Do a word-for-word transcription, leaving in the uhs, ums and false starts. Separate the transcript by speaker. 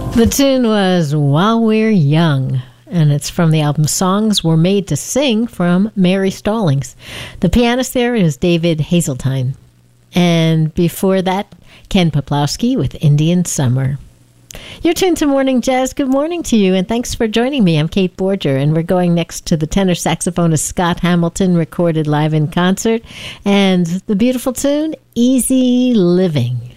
Speaker 1: The tune was While We're Young, and it's from the album Songs Were Made to Sing from Mary Stallings. The pianist there is David Hazeltine. And before that, Ken Poplowski with Indian Summer. You're tuned to Morning Jazz. Good morning to you, and thanks for joining me. I'm Kate Borger, and we're going next to the tenor saxophonist Scott Hamilton, recorded live in concert, and the beautiful tune, Easy Living.